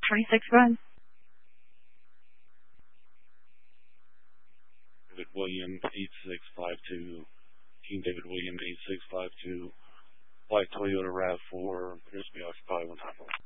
26 run. David William 8652. Team David William 8652. Flight Toyota RAV4. Appears to be occupied 1 time.